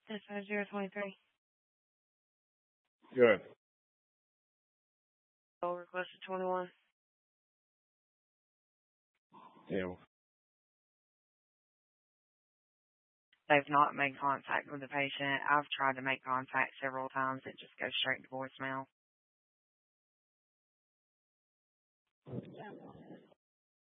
Dispatch 023. Good. Call requested 21. Yeah. They've not made contact with the patient. I've tried to make contact several times. It just goes straight to voicemail.